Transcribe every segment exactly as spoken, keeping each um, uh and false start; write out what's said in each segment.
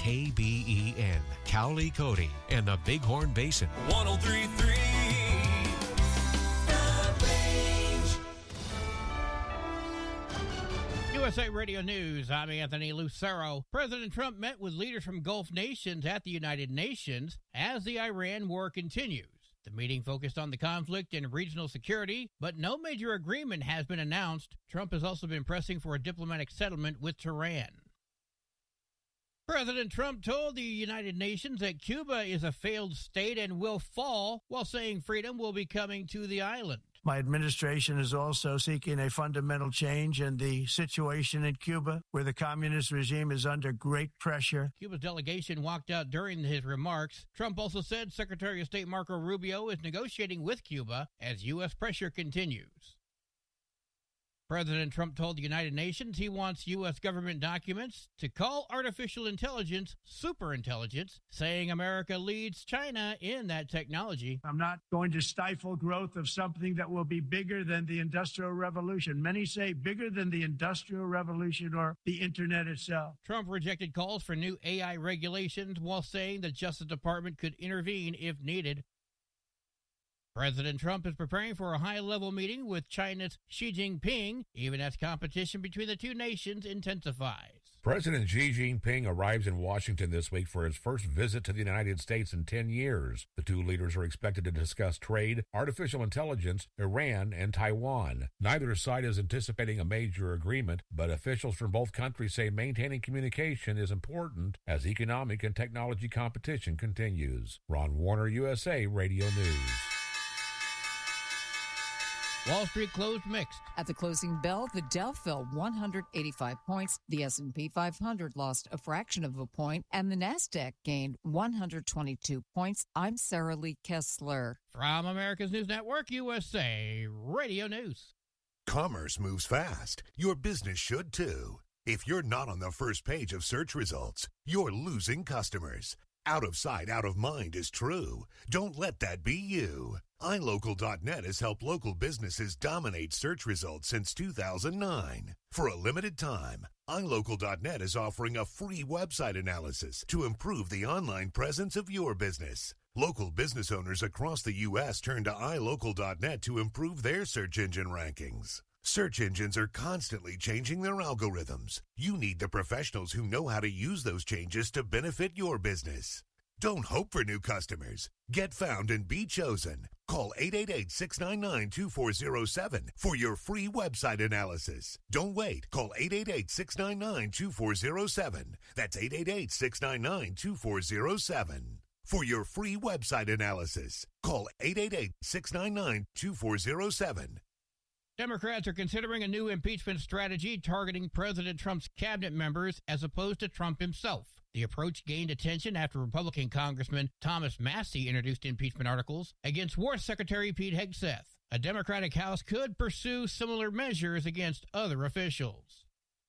A B E N, Cowley, Cody, and the Bighorn Basin. one oh three point three U S A Radio News, I'm Anthony Lucero. President Trump met with leaders from Gulf nations at the United Nations as the Iran war continues. The meeting focused on the conflict and regional security, but no major agreement has been announced. Trump has also been pressing for a diplomatic settlement with Tehran. President Trump told the United Nations that Cuba is a failed state and will fall, while saying freedom will be coming to the island. My administration is also seeking a fundamental change in the situation in Cuba, where the communist regime is under great pressure. Cuba's delegation walked out during his remarks. Trump also said Secretary of State Marco Rubio is negotiating with Cuba as U S pressure continues. President Trump told the United Nations he wants U S government documents to call artificial intelligence superintelligence, saying America leads China in that technology. I'm not going to stifle growth of something that will be bigger than the Industrial Revolution. Many say bigger than the Industrial Revolution or the Internet itself. Trump rejected calls for new A I regulations while saying the Justice Department could intervene if needed. President Trump is preparing for a high-level meeting with China's Xi Jinping, even as competition between the two nations intensifies. President Xi Jinping arrives in Washington this week for his first visit to the United States in ten years. The two leaders are expected to discuss trade, artificial intelligence, Iran, and Taiwan. Neither side is anticipating a major agreement, but officials from both countries say maintaining communication is important as economic and technology competition continues. Ron Warner, U S A Radio News. Wall Street closed mixed. At the closing bell, the Dow fell one hundred eighty-five points, the S and P five hundred lost a fraction of a point, and the Nasdaq gained one hundred twenty-two points. I'm Sarah Lee Kessler. From America's News Network, U S A Radio News. Commerce moves fast. Your business should too. If you're not on the first page of search results, you're losing customers. Out of sight, out of mind is true. Don't let that be you. i local dot net has helped local businesses dominate search results since two thousand nine. For a limited time, i local dot net is offering a free website analysis to improve the online presence of your business. Local business owners across the U S turn to i local dot net to improve their search engine rankings. Search engines are constantly changing their algorithms. You need the professionals who know how to use those changes to benefit your business. Don't hope for new customers. Get found and be chosen. Call eight eight eight, six nine nine, two four zero seven for your free website analysis. Don't wait. Call eight eight eight, six nine nine, two four zero seven. That's eight eight eight, six nine nine, two four zero seven. For your free website analysis, call eight eight eight, six nine nine, two four zero seven. Democrats are considering a new impeachment strategy targeting President Trump's cabinet members as opposed to Trump himself. The approach gained attention after Republican Congressman Thomas Massie introduced impeachment articles against War Secretary Pete Hegseth. A Democratic House could pursue similar measures against other officials.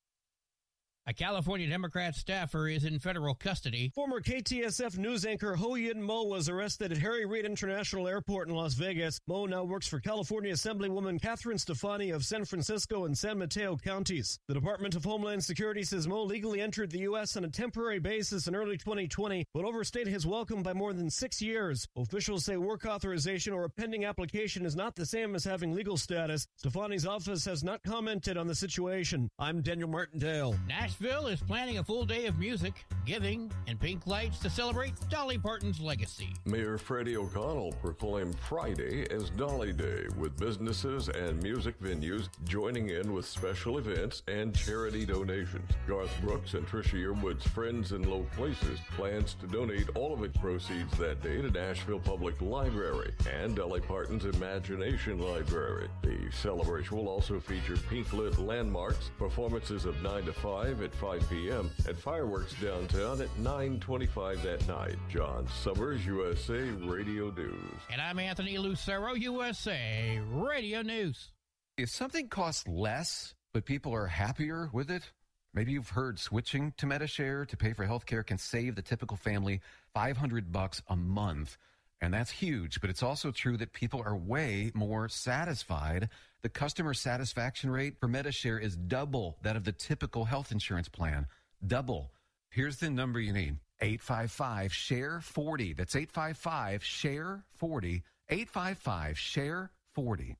A California Democrat staffer is in federal custody. Former K T S F news anchor Ho Yin Mo was arrested at Harry Reid International Airport in Las Vegas. Mo now works for California Assemblywoman Catherine Stefani of San Francisco and San Mateo counties. The Department of Homeland Security says Mo legally entered the U S on a temporary basis in early twenty twenty, but overstayed his welcome by more than six years. Officials say work authorization or a pending application is not the same as having legal status. Stefani's office has not commented on the situation. I'm Daniel Martindale. Nashville is planning a full day of music, giving, and pink lights to celebrate Dolly Parton's legacy. Mayor Freddie O'Connell proclaimed Friday as Dolly Day, with businesses and music venues joining in with special events and charity donations. Garth Brooks and Trisha Yearwood's Friends in Low Places plans to donate all of its proceeds that day to Nashville Public Library and Dolly Parton's Imagination Library. The celebration will also feature pink-lit landmarks, performances of nine to five at five p.m., and fireworks downtown at nine twenty-five that night. John Summers, U S A Radio News. And I'm Anthony Lucero, U S A Radio News. If something costs less, but people are happier with it, maybe you've heard switching to Medi-Share to pay for health care can save the typical family five hundred bucks a month. And that's huge, but it's also true that people are way more satisfied. The customer satisfaction rate for Medi-Share is double that of the typical health insurance plan. Double. Here's the number you need. eight five five, share forty. That's eight five five, share forty. eight five five, share forty.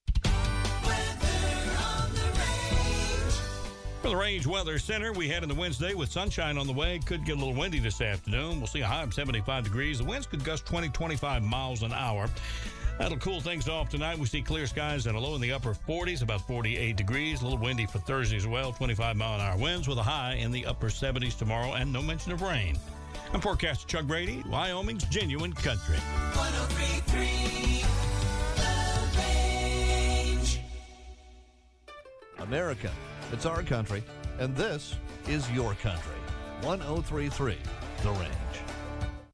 For the Range Weather Center, we head into Wednesday with sunshine on the way. Could get a little windy this afternoon. We'll see a high of seventy-five degrees. The winds could gust twenty, twenty-five miles an hour. That'll cool things off tonight. We see clear skies and a low in the upper forties, about forty-eight degrees. A little windy for Thursday as well, twenty-five mile an hour winds with a high in the upper seventies tomorrow and no mention of rain. I'm forecaster Chuck Brady, Wyoming's Genuine Country. one oh three point three The Range. America, it's our country, and this is your country. one oh three point three The Range.